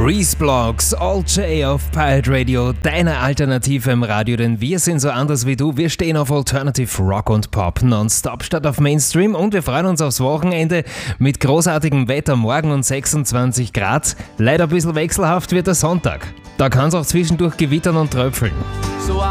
Reese Blocks, All J auf Pirate Radio, deine Alternative im Radio, denn wir sind so anders wie du. Wir stehen auf Alternative Rock und Pop nonstop statt auf Mainstream und wir freuen uns aufs Wochenende mit großartigem Wetter, morgen und 26 Grad. Leider ein bisschen wechselhaft wird der Sonntag. Da kann es auch zwischendurch gewittern und tröpfeln.